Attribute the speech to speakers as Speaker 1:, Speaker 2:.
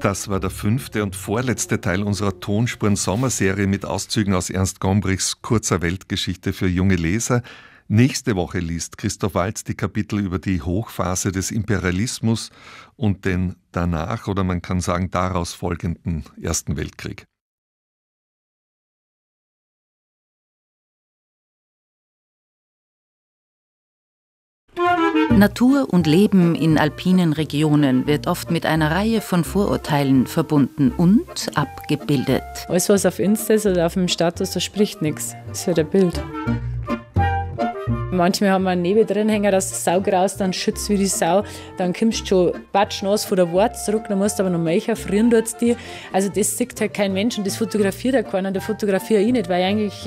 Speaker 1: Das war der 5. und vorletzte Teil unserer Tonspuren-Sommerserie mit Auszügen aus Ernst Gombrichs kurzer Weltgeschichte für junge Leser. Nächste Woche liest Christoph Waltz die Kapitel über die Hochphase des Imperialismus und den danach, oder man kann sagen daraus folgenden Ersten Weltkrieg.
Speaker 2: Natur und Leben in alpinen Regionen wird oft mit einer Reihe von Vorurteilen verbunden und abgebildet.
Speaker 3: Alles, was auf Insta ist oder auf dem Status, da spricht nichts. Das ist halt ein Bild. Manchmal haben wir einen Nebel drin hängen, dass die Sau graust, dann schützt wie die Sau. Dann kommst du schon batschnass von der Wart zurück, dann musst du aber noch melken, frieren tut's die. Also das sieht halt kein Mensch und das fotografiert halt keiner. Und der fotografiere ich nicht, weil ich eigentlich